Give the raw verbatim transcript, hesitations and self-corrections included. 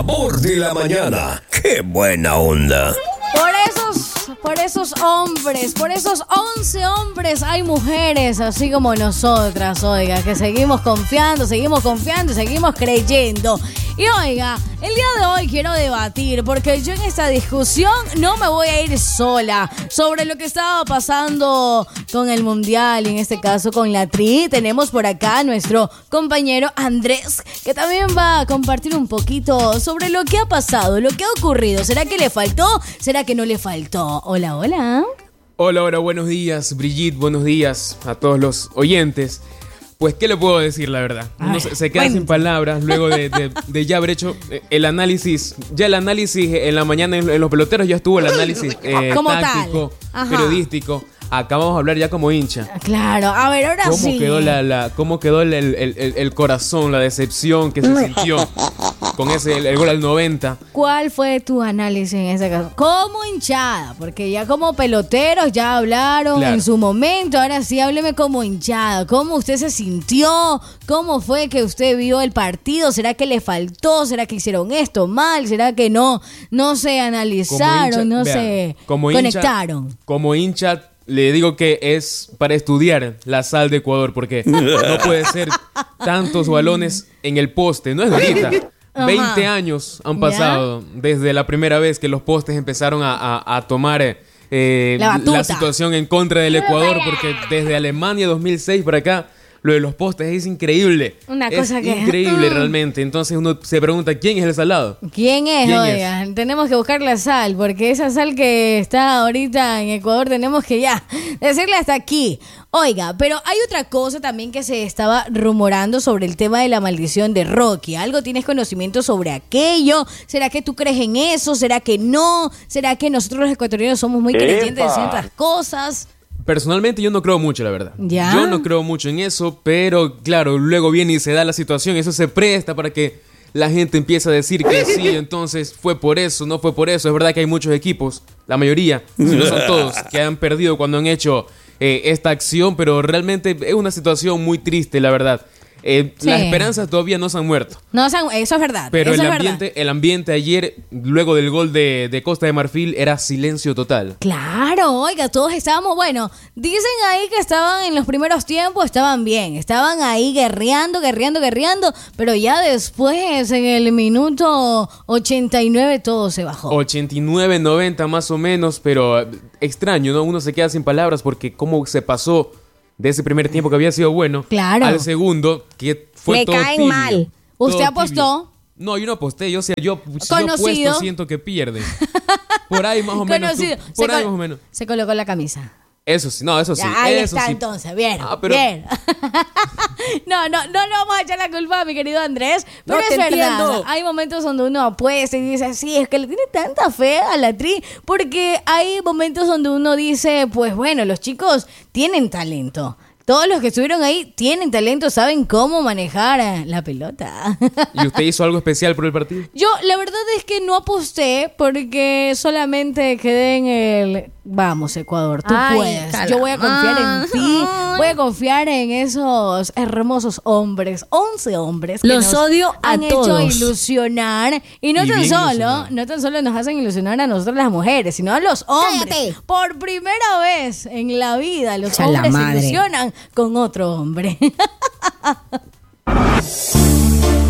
Sabor de la mañana. ¡Qué buena onda! Por esos, por esos hombres, por esos once hombres hay mujeres así como nosotras, oiga, que seguimos confiando, seguimos confiando y seguimos creyendo. Y oiga, el día de hoy quiero debatir, porque yo en esta discusión no me voy a ir sola, sobre lo que estaba pasando con el Mundial, y en este caso con la Tri. Tenemos por acá a nuestro compañero Andrés, que también va a compartir un poquito sobre lo que ha pasado, lo que ha ocurrido. ¿Será que le faltó? ¿Será que no le faltó? Hola, hola. Hola, hola, buenos días, Brigitte, buenos días a todos los oyentes. Pues, ¿qué le puedo decir, la verdad? Uno se, se queda sin palabras luego de, de, de ya haber hecho el análisis. Ya el análisis en la mañana en, en los peloteros ya estuvo el análisis eh, táctico, periodístico. Acá vamos a hablar ya como hincha. Claro, a ver, ahora ¿Cómo sí. Quedó la, la, ¿Cómo quedó el, el, el, el corazón, la decepción que se sintió con ese el, el gol al noventa? ¿Cuál fue tu análisis en ese caso? Como hinchada, porque ya como peloteros ya hablaron claro. en su momento. Ahora sí, hábleme como hinchada. ¿Cómo usted se sintió? ¿Cómo fue que usted vio el partido? ¿Será que le faltó? ¿Será que hicieron esto mal? ¿Será que no, no se analizaron? Hincha, no vean, se como conectaron. Hincha, como hincha... Le digo que es para estudiar la sal de Ecuador, porque no puede ser tantos balones en el poste. No es de ahorita. Ajá. veinte años han pasado ¿Ya? desde la primera vez que los postes empezaron a, a, a tomar eh, la, la situación en contra del Ecuador, porque desde Alemania dos mil seis para acá, lo de los postes es increíble. Una es cosa que... increíble realmente. Entonces uno se pregunta, ¿quién es el salado? ¿Quién es? ¿Quién Oiga, es? Tenemos que buscar la sal, porque esa sal que está ahorita en Ecuador tenemos que ya decirle hasta aquí. Oiga, pero hay otra cosa también que se estaba rumorando sobre el tema de la maldición de Rocky. ¿Algo tienes conocimiento sobre aquello? ¿Será que tú crees en eso? ¿Será que no? ¿Será que nosotros los ecuatorianos somos muy creyentes de ciertas cosas? Personalmente yo no creo mucho, la verdad. ¿Ya? Yo no creo mucho en eso, pero claro, luego viene y se da la situación. Eso se presta para que la gente empiece a decir que sí, entonces fue por eso, no fue por eso. Es verdad que hay muchos equipos, la mayoría, si no son todos, que han perdido cuando han hecho eh, esta acción, pero realmente es una situación muy triste, la verdad. Eh, sí. Las esperanzas todavía no se han muerto. No, eso es verdad. Pero eso el, es ambiente, verdad. el ambiente ayer, luego del gol de, de Costa de Marfil, era silencio total. Claro, oiga, todos estábamos, bueno, dicen ahí que estaban en los primeros tiempos, estaban bien, estaban ahí guerreando, guerreando, guerreando, pero ya después, en el minuto ochenta y nueve, todo se bajó. ochenta y nueve, noventa más o menos, pero extraño, ¿no? Uno se queda sin palabras porque cómo se pasó de ese primer tiempo que había sido bueno claro. al segundo que fue Le todo caen tibio, mal. ¿Usted apostó? Tibio. No, yo no aposté. Yo, o sea, yo si yo apuesto siento que pierde. Por ahí más o menos. Tú, por se ahí col- más o menos. Se colocó la camisa. Eso sí, no, eso sí. Ya, ahí eso está sí. entonces, bien, ah, pero... bien. no, no, no le vamos a echar la culpa a mi querido Andrés, pero no es verdad. Entiendo. Hay momentos donde uno apuesta y dice, sí, es que le tiene tanta fe a la Tri, porque hay momentos donde uno dice, pues bueno, los chicos tienen talento. Todos los que estuvieron ahí tienen talento, saben cómo manejar la pelota. ¿Y usted hizo algo especial por el partido? Yo, la verdad es que no aposté porque solamente quedé en el... Vamos, Ecuador, tú Ay, puedes. Cala. Yo voy a confiar en ti. Voy a confiar en esos hermosos hombres, once hombres. Que los nos odio a han todos. hecho ilusionar. Y no y tan solo, no tan solo nos hacen ilusionar a nosotros las mujeres, sino a los hombres. Cállate. Por primera vez en la vida, los Echa hombres se ilusionan con otro hombre.